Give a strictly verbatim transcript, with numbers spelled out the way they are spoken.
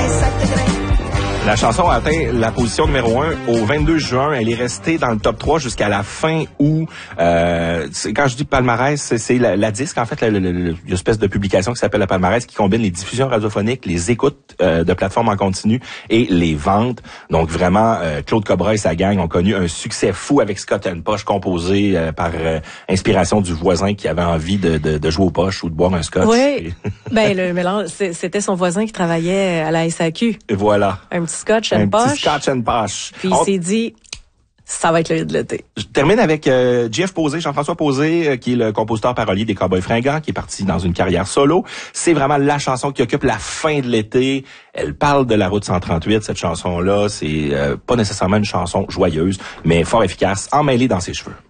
La chanson a atteint la position numéro un au vingt-deux juin. Elle est restée dans le top trois jusqu'à la fin août. Euh, quand je dis palmarès, c'est, c'est la, la disque, en fait, la, la, la, une espèce de publication qui s'appelle le palmarès qui combine les diffusions radiophoniques, les écoutes euh, de plateformes en continu et les ventes. Donc vraiment, euh, Claude Cobra et sa gang ont connu un succès fou avec Scott and Posh, composé euh, par euh, inspiration du voisin qui avait envie de, de, de jouer aux poches ou de boire un scotch. Oui, ben le mélange, c'était son voisin qui travaillait à la S A Q. Et voilà. Un petit scotch and un poche. petit scotch and poche. Puis On... il s'est dit, ça va être le hit de l'été. Je termine avec euh, Jeff Posé, Jean-François Posé, euh, qui est le compositeur parolier des Cowboys Fringants, qui est parti dans une carrière solo. C'est vraiment la chanson qui occupe la fin de l'été. Elle parle de la route cent trente-huit, cette chanson-là. C'est euh, pas nécessairement une chanson joyeuse, mais fort efficace, emmêlée dans ses cheveux.